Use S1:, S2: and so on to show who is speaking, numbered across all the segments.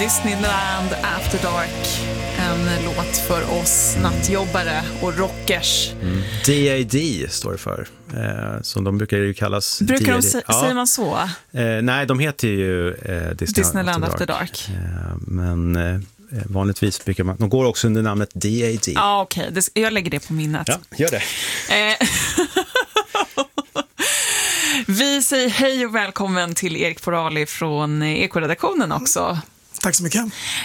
S1: Disneyland After Dark. En låt för oss nattjobbare och rockers.
S2: DAD står det för. Som de brukar ju kallas.
S1: Brukar
S2: DAD.
S1: säger man så?
S2: Nej, de heter ju
S1: Disneyland After Dark.
S2: Men vanligtvis brukar de går också under namnet DAD.
S1: Ja, okej. Jag lägger det på minnet.
S2: Ja, gör det.
S1: Vi säger hej och välkommen till Erik Porali från Ekoredaktionen också.
S3: Tack så mycket.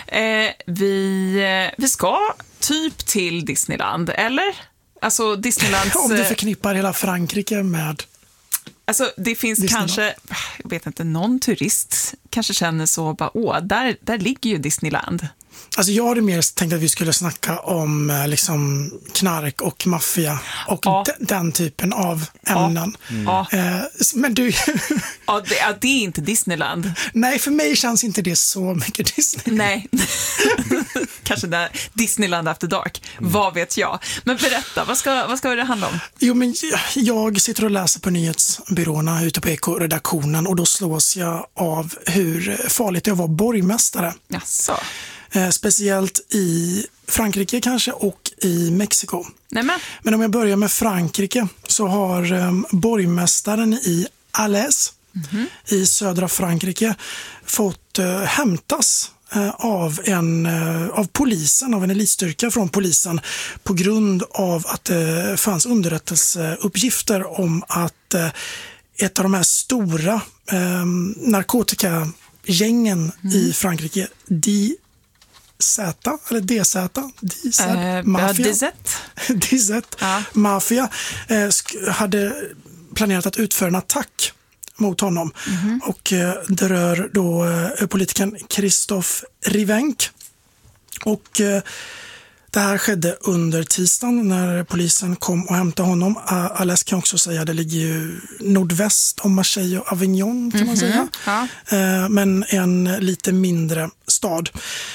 S1: Vi ska typ till Disneyland, eller? Alltså Disneylands...
S3: Om du förknippar hela Frankrike med...
S1: Alltså det finns
S3: Disneyland.
S1: kanske, jag vet inte, någon turist kanske känner så bara, där ligger ju Disneyland.
S3: Alltså jag hade mer tänkt att vi skulle snacka om liksom knark och maffia och den typen av ämnen.
S1: Ja.
S3: Men du...
S1: Det är inte Disneyland.
S3: Nej, för mig känns inte det så mycket Disney.
S1: Nej, kanske där Disneyland After Dark, vad vet jag. Men berätta, vad ska det handla om?
S3: Jo, men jag sitter och läser på nyhetsbyråerna ute på Ekoredaktionen och då slås jag av hur farligt det är att vara borgmästare.
S1: Jaså.
S3: Speciellt i Frankrike kanske och i Mexiko.
S1: Nämen.
S3: Men om jag börjar med Frankrike så har borgmästaren i Alès i södra Frankrike fått hämtas av polisen, av en elitstyrka från polisen på grund av att det fanns underrättelseuppgifter om att ett av de här stora narkotikagängen i Frankrike, DZ Mafia hade planerat att utföra en attack mot honom. Och det rör då politikern Christophe Rivenc. Och det här skedde under tisdagen när polisen kom och hämtade honom. Alès kan också säga, det ligger ju nordväst om Marseille och Avignon kan man säga.
S1: Ja.
S3: Men en lite mindre stad.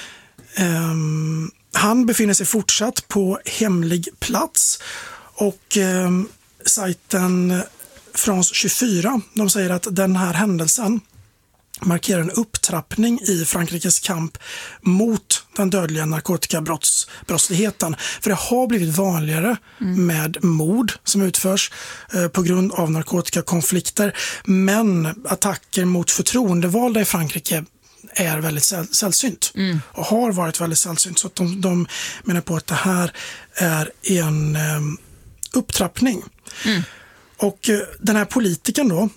S3: Han befinner sig fortsatt på hemlig plats och sajten France 24, de säger att den här händelsen markerar en upptrappning i Frankrikes kamp mot den dödliga narkotikabrottsligheten. För det har blivit vanligare med mord som utförs på grund av narkotikakonflikter, men attacker mot förtroendevalda i Frankrike är väldigt sällsynt och har varit väldigt sällsynt. Så att de menar på att det här är en upptrappning. Och den här politikern då,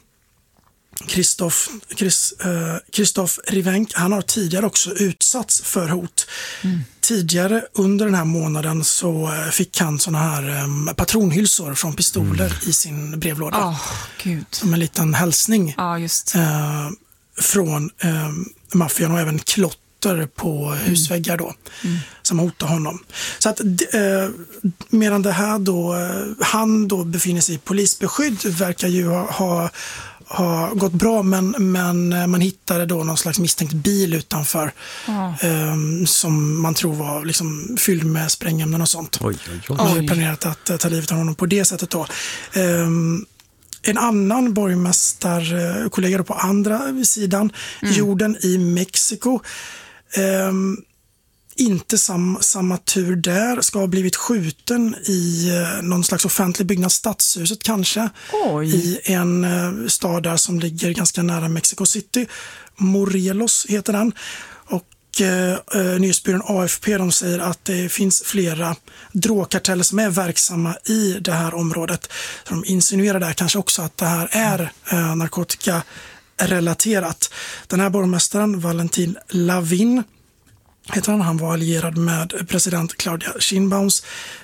S3: Christophe Rivenc, han har tidigare också utsatts för hot. Tidigare under den här månaden så fick han såna här patronhylsor från pistoler i sin brevlåda.
S1: Gud.
S3: Som en liten hälsning.
S1: Just.
S3: Från maffian och även klotter på husväggar då som hotar honom. Så att medan det här då han då befinner sig i polisbeskydd verkar ju ha gått bra, men man hittade då någon slags misstänkt bil utanför som man tror var liksom fylld med sprängämnen och sånt.
S2: Oj.
S3: Man har planerat att ta livet av honom på det sättet då. En annan borgmästarkollega på andra sidan jorden i Mexiko, inte samma tur där, ska ha blivit skjuten i någon slags offentlig byggnad, stadshuset kanske. I en stad där som ligger ganska nära Mexico City. Morelos heter den. Och nyhetsbyrån AFP, de säger att det finns flera drogkarteller som är verksamma i det här området. Så de insinuerar där kanske också att det här är narkotikarelaterat. Den här borgmästaren, Valentin Lavin heter han var allierad med president Claudia Sheinbaums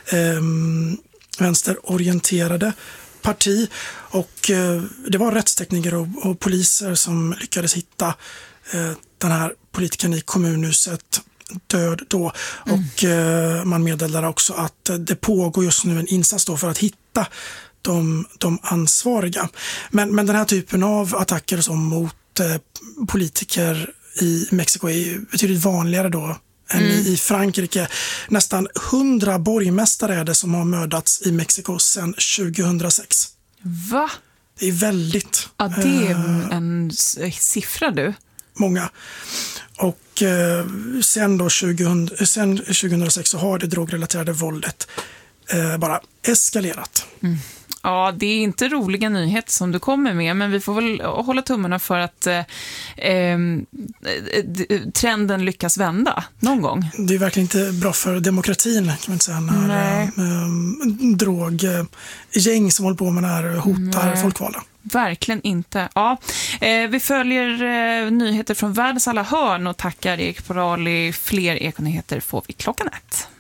S3: vänsterorienterade parti, och det var rättstekniker och poliser som lyckades hitta den här politikern i kommunhuset död då. Och man meddelar också att det pågår just nu en insats då för att hitta de ansvariga. Men den här typen av attacker som mot politiker i Mexiko är ju betydligt vanligare då än i Frankrike. Nästan 100 borgmästare är det som har mördats i Mexiko sedan 2006.
S1: Va?
S3: Det är väldigt...
S1: Ja, det är en siffra du.
S3: många. Och sen 2006 så har det drogrelaterade våldet bara eskalerat.
S1: Ja, det är inte roliga nyheter som du kommer med, men vi får väl hålla tummarna för att trenden lyckas vända någon gång.
S3: Det är verkligen inte bra för demokratin, kan man inte säga, när droggäng som håller på med det här hotar folkvalda.
S1: Verkligen inte. Ja, vi följer nyheter från världens alla hörn och tackar Erik Porali. Fler ekonyheter får vi 1:00.